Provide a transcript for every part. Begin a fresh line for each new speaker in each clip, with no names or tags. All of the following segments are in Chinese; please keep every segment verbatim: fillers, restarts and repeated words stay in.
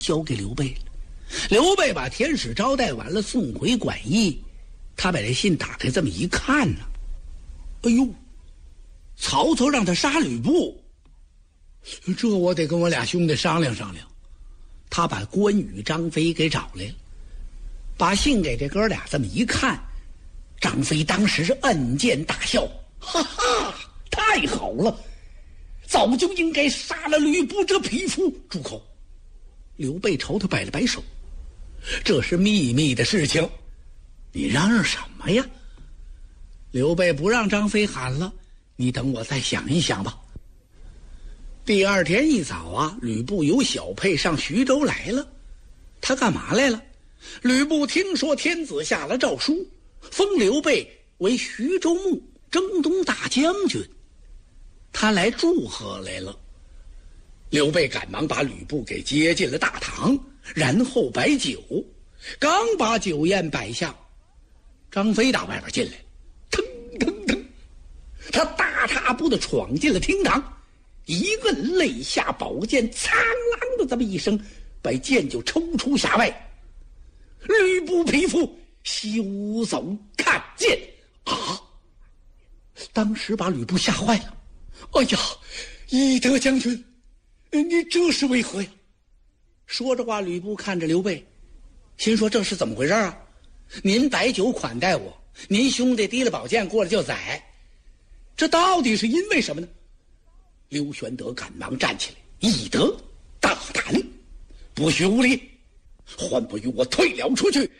交给刘备了。刘备把天使招待完了，送回馆驿，他把这信打开这么一看呢，哎呦，曹操让他杀吕布，这我得跟我俩兄弟商量商量。他把关羽、张飞给找来了，把信给这哥俩这么一看，张飞当时是暗箭大笑，哈哈，太好了，早就应该杀了吕布这匹夫。住口！刘备朝他摆了摆手，这是秘密的事情，你嚷嚷什么呀？刘备不让张飞喊了，你等我再想一想吧。第二天一早啊，吕布由小沛上徐州来了。他干嘛来了？吕布听说天子下了诏书，封刘备为徐州牧、征东大将军，他来祝贺来了。刘备赶忙把吕布给接进了大堂，然后摆酒。刚把酒宴摆下，张飞打外边进来，腾腾腾，他大踏步的闯进了厅堂，一摁肋下宝剑，苍啷的这么一声，把剑就抽出匣外。吕布匹夫，休走看剑啊！当时把吕布吓坏了。哎呀，翼德将军，你这是为何呀？说着话，吕布看着刘备，心说这是怎么回事啊？您摆酒款待我，您兄弟提了宝剑过来就宰，这到底是因为什么呢？刘玄德赶忙站起来，翼德大胆，不许无礼，还不与我退了出去。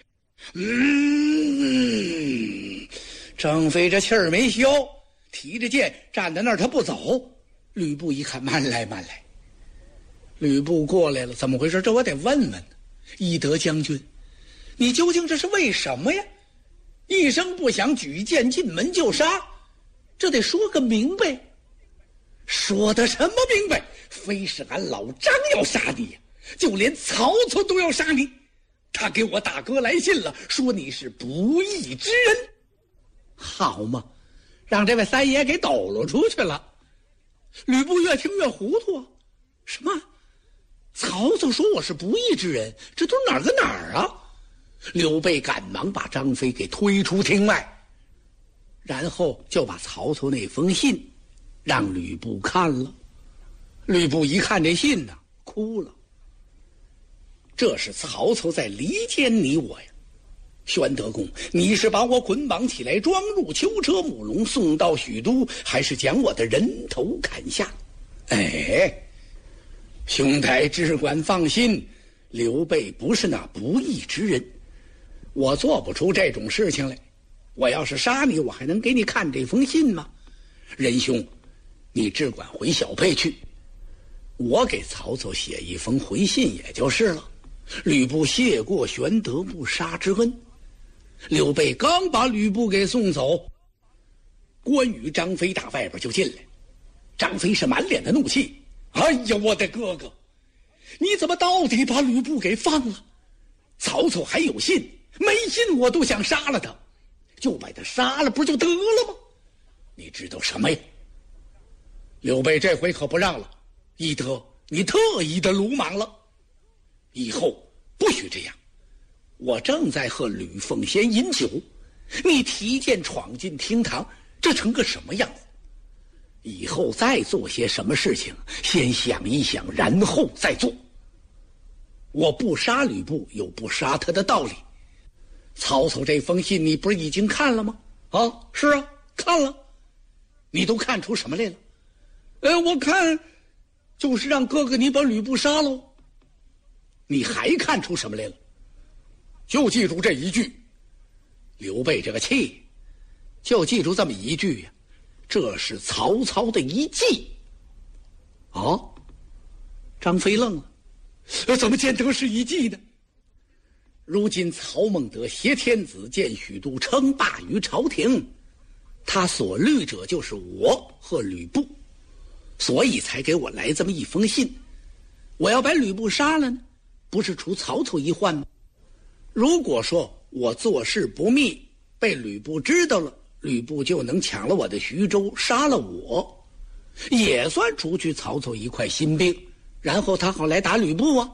嗯，张飞这气儿没消，提着剑站在那儿，他不走。吕布一看，慢来慢来。吕布过来了，怎么回事？这我得问问呢。翼德将军，你究竟这是为什么呀？一声不响举剑进门就杀，这得说个明白。说的什么明白？非是俺老张要杀你呀，就连曹操都要杀你。他给我大哥来信了，说你是不义之人。好嘛，让这位三爷给抖搂出去了。吕布越听越糊涂啊，什么？曹操说我是不义之人，这都哪儿跟哪儿啊？刘备赶忙把张飞给推出厅外，然后就把曹操那封信让吕布看了。吕布一看这信呢，哭了。这是曹操在离间你我呀！宣德公，你是把我捆绑起来装入囚车木笼送到许都，还是将我的人头砍下？哎，兄台只管放心，刘备不是那不义之人，我做不出这种事情来。我要是杀你，我还能给你看这封信吗？仁兄，你只管回小沛去，我给曹操写一封回信也就是了。吕布谢过玄德不杀之恩。刘备刚把吕布给送走，关羽、张飞打外边就进来。张飞是满脸的怒气，哎呀，我的哥哥，你怎么到底把吕布给放了？曹操还有信，没信我都想杀了他，就把他杀了不就得了吗？你知道什么呀？刘备这回可不让了，翼德，你特意的鲁莽了，以后不许这样。我正在和吕奉先饮酒，你提剑闯进厅堂，这成个什么样子？以后再做些什么事情，先想一想，然后再做。我不杀吕布有不杀他的道理。曹操这封信你不是已经看了吗？啊，是啊，看了。你都看出什么来了？呃，我看就是让哥哥你把吕布杀喽。你还看出什么来了？就记住这一句。刘备这个气，就记住这么一句呀，这是曹操的一计。哦，张飞愣了，怎么见得是一计呢？如今曹孟德挟天子建许都，称霸于朝廷，他所虑者就是我和吕布，所以才给我来这么一封信。我要把吕布杀了呢，不是除曹操一患吗？如果说我做事不密，被吕布知道了，吕布就能抢了我的徐州，杀了我，也算除去曹操一块心病，然后他好来打吕布啊，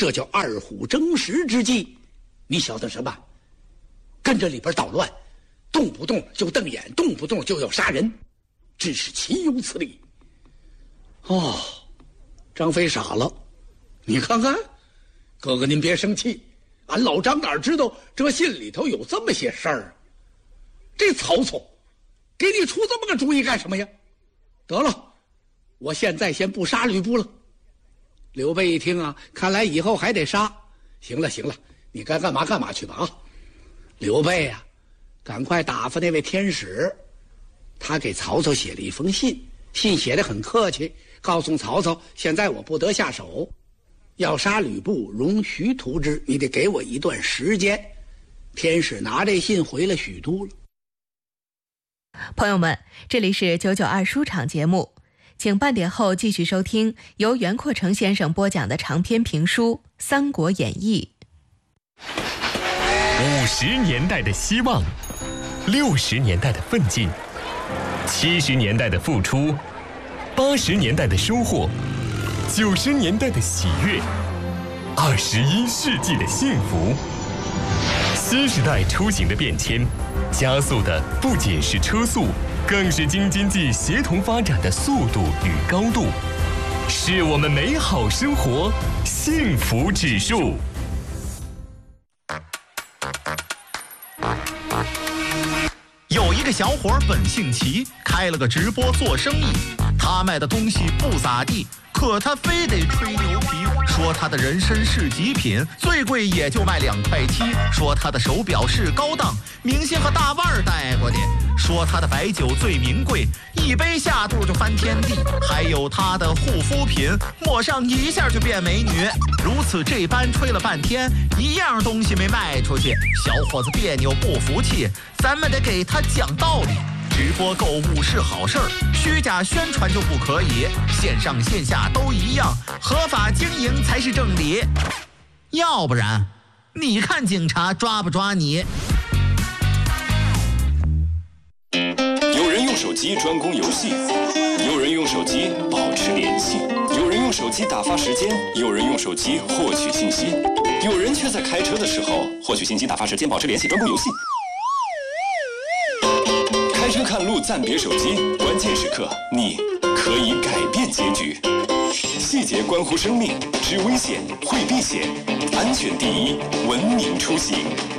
这叫二虎争食之计。你晓得什么？跟着里边捣乱，动不动就瞪眼，动不动就要杀人，真是岂有此理！哦，张飞傻了。你看看，哥哥您别生气，俺老张哪知道这信里头有这么些事儿啊？这曹操给你出这么个主意干什么呀？得了，我现在先不杀吕布了。刘备一听啊，看来以后还得杀。行了行了，你该干嘛干嘛去吧啊！刘备啊，赶快打发那位天使，他给曹操写了一封信，信写得很客气，告诉曹操现在我不得下手，要杀吕布容徐图之，你得给我一段时间。天使拿这信回了许都了。
朋友们，这里是九九二书场节目，请半点后继续收听由袁阔成先生播讲的长篇评书《三国演义》。
五十年代的希望，六十年代的奋进，七十年代的付出，八十年代的收获，九十年代的喜悦，二十一世纪的幸福。新时代出行的变迁，加速的不仅是车速，更是京津冀协同发展的速度与高度，是我们美好生活幸福指数。
有一个小伙本姓齐，开了个直播做生意。他卖的东西不咋地，可他非得吹牛皮，说他的人参是极品，最贵也就卖两块七。说他的手表是高档，明星和大腕儿戴过的。说他的白酒最名贵，一杯下肚就翻天地。还有他的护肤品，抹上一下就变美女。如此这般吹了半天，一样东西没卖出去。小伙子别扭不服气，咱们得给他讲道理。直播购物是好事儿，虚假宣传就不可以，线上线下都一样，合法经营才是正理。要不然，你看警察抓不抓你？
有人用手机专攻游戏，有人用手机保持联系，有人用手机打发时间，有人用手机获取信息，有人却在开车的时候获取信息、打发时间、保持联系、专攻游戏。开车看路暂别手机，关键时刻你可以改变结局。细节关乎生命，知危险，会避险，安全第一，文明出行。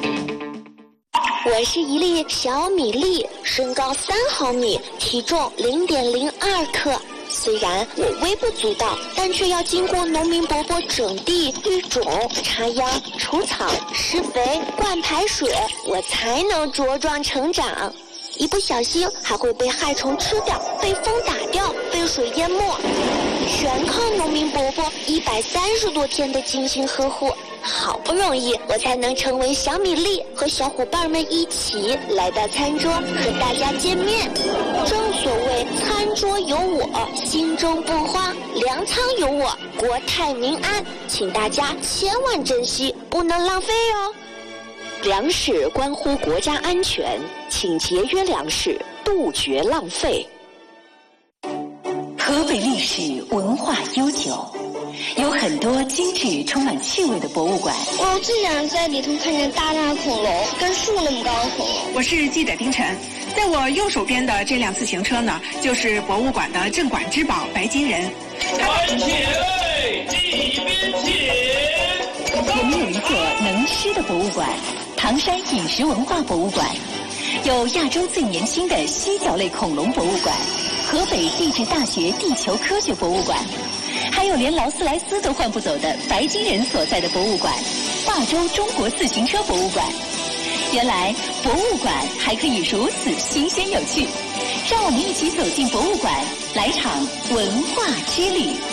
我是一粒小米粒，身高三毫米，体重零点零二克。虽然我微不足道，但却要经过农民伯伯整地、育种、插秧、除草、施肥、灌排水，我才能茁壮成长。一不小心还会被害虫吃掉，被风打掉，被水淹没，全靠农民伯伯一百三十多天的精心呵护，好不容易我才能成为小米粒，和小伙伴们一起来到餐桌和大家见面。正所谓餐桌有我，心中不慌；粮仓有我，国泰民安。请大家千万珍惜，不能浪费哦。粮食关乎国家安全，请节约粮食，杜绝浪费。
河北历史文化悠久，有很多精致、充满趣味的博物馆。
我最想在里头看见大大的恐龙，跟树那么高的恐龙。
我是记者丁晨，在我右手边的这辆自行车呢，就是博物馆的镇馆之宝白金人。
团起来，一边起。
我们有一座能吃的博物馆——唐山饮食文化博物馆，有亚洲最年轻的犀角类恐龙博物馆，河北地质大学地球科学博物馆，还有连劳斯莱斯都换不走的白金人所在的博物馆——化州中国自行车博物馆。原来博物馆还可以如此新鲜有趣，让我们一起走进博物馆，来场文化之旅。